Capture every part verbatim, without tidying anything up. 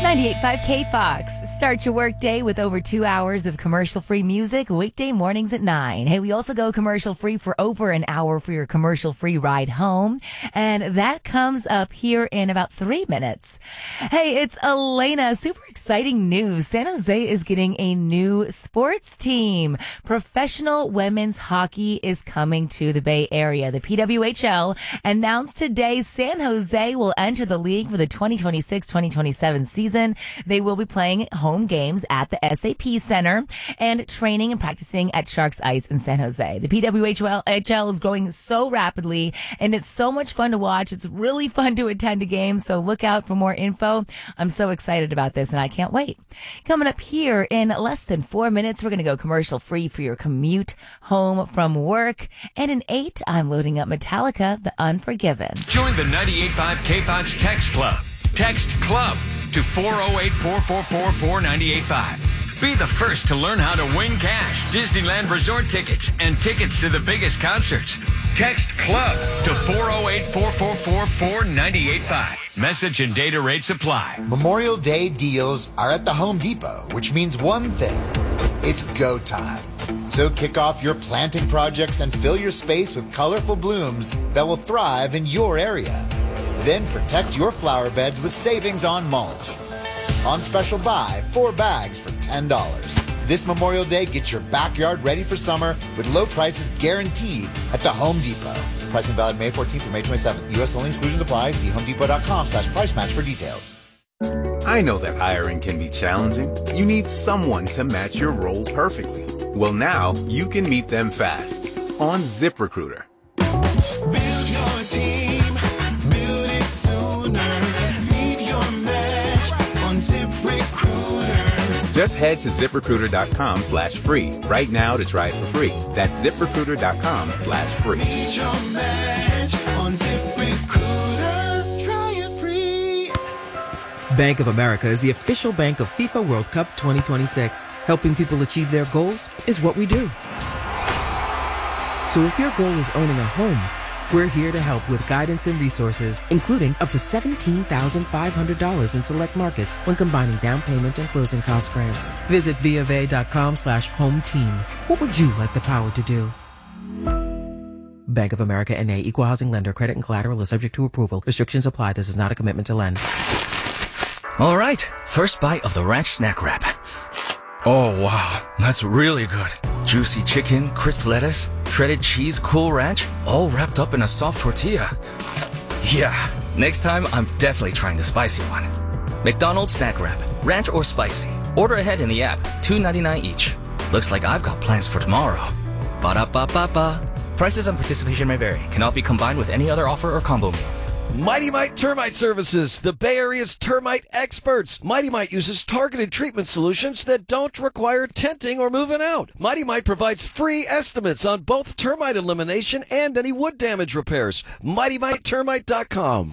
ninety-eight point five K Fox. Start your work day with over two hours of commercial-free music weekday mornings at nine. Hey, we also go commercial-free for over an hour for your commercial-free ride home. And that comes up here in about three minutes. Hey, it's Elena. Super exciting news. San Jose is getting a new sports team. Professional women's hockey is coming to the Bay Area. The P W H L announced today San Jose will enter the league for the twenty twenty-six twenty twenty-seven season. They will be playing home games at the S A P Center and training and practicing at Sharks Ice in San Jose. The P W H L is growing so rapidly, and it's so much fun to watch. It's really fun to attend a game, so look out for more info. I'm so excited about this, and I can't wait. Coming up here in less than four minutes, we're going to go commercial-free for your commute home from work. And in eight, I'm loading up Metallica, The Unforgiven. Join the ninety-eight point five K Fox Text Club. Text CLUB to four oh eight, four four four, four nine eight five. Be the first to learn how to win cash, Disneyland Resort tickets, and tickets to the biggest concerts. Text CLUB to four oh eight, four four four, four nine eight five. Message and data rates apply. Memorial Day deals are at the Home Depot, which means one thing. It's go time. So kick off your planting projects and fill your space with colorful blooms that will thrive in your area. Then protect your flower beds with savings on mulch. On special buy, four bags for ten dollars. This Memorial Day, get your backyard ready for summer with low prices guaranteed at the Home Depot. Pricing valid May fourteenth through May twenty-seventh. U S only, exclusions apply. See homedepot.com slash price match for details. I know that hiring can be challenging. You need someone to match your role perfectly. Well, now you can meet them fast on ZipRecruiter. Build your team. Build it sooner. Meet your match on ZipRecruiter. Just head to ZipRecruiter.com slash free right now to try it for free. That's ZipRecruiter.com slash free. Meet your match on ZipRecruiter. Try it free. Bank of America is the official bank of FIFA World Cup twenty twenty-six. Helping people achieve their goals is what we do. So if your goal is owning a home, we're here to help with guidance and resources, including up to seventeen thousand five hundred dollars in select markets when combining down payment and closing cost grants. Visit BofA.com slash home team. What would you like the power to do? Bank of America N A, Equal Housing Lender. Credit and collateral is subject to approval. Restrictions apply. This is not a commitment to lend. All right, first bite of the ranch snack wrap. Oh, wow, that's really good. Juicy chicken, crisp lettuce, shredded cheese, Cool Ranch, all wrapped up in a soft tortilla. Yeah, next time I'm definitely trying the spicy one. McDonald's snack wrap, ranch or spicy. Order ahead in the app, two ninety-nine each. Looks like I've got plans for tomorrow. Ba-da-ba-ba-ba. Prices and participation may vary. Cannot be combined with any other offer or combo meal. Mighty Mite Termite Services, the Bay Area's termite experts. Mighty Mite uses targeted treatment solutions that don't require tenting or moving out. Mighty Mite provides free estimates on both termite elimination and any wood damage repairs. Mighty Mite Termite dot com.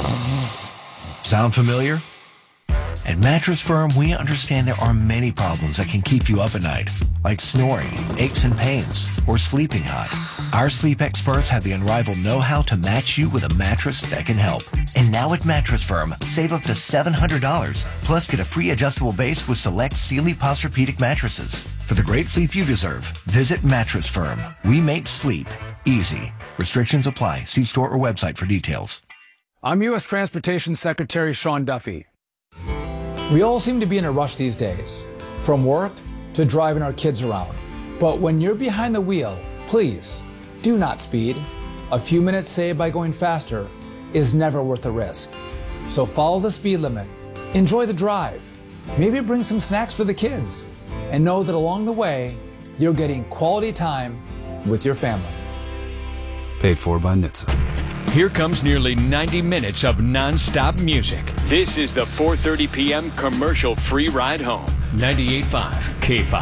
Sound familiar? At Mattress Firm, we understand there are many problems that can keep you up at night, like snoring, aches and pains, or sleeping hot. Our sleep experts have the unrivaled know-how to match you with a mattress that can help. And now at Mattress Firm, save up to seven hundred dollars, plus get a free adjustable base with select Sealy Posturepedic mattresses. For the great sleep you deserve, visit Mattress Firm. We make sleep easy. Restrictions apply. See store or website for details. I'm U S Transportation Secretary Sean Duffy. We all seem to be in a rush these days, from work to driving our kids around. But when you're behind the wheel, please do not speed. A few minutes saved by going faster is never worth the risk. So follow the speed limit, enjoy the drive, maybe bring some snacks for the kids, and know that along the way, you're getting quality time with your family. Paid for by N H T S A. Here comes nearly ninety minutes of non-stop music. This is the four thirty p.m. commercial-free ride home. ninety-eight point five K five.